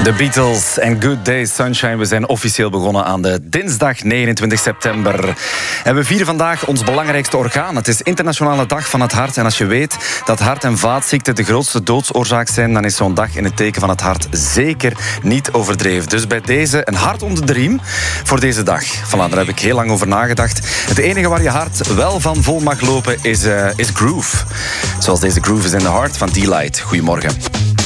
The Beatles en Good Day Sunshine. We zijn officieel begonnen aan de dinsdag 29 september. En we vieren vandaag ons belangrijkste orgaan. Het is Internationale Dag van het Hart. En als je weet dat hart- en vaatziekten de grootste doodsoorzaak zijn, dan is zo'n dag in het teken van het hart zeker niet overdreven. Dus bij deze een hart onder de riem voor deze dag. Voilà, daar heb ik heel lang over nagedacht. Het enige waar je hart wel van vol mag lopen is groove. Zoals deze Groove is in the Heart van D-Light. Goedemorgen.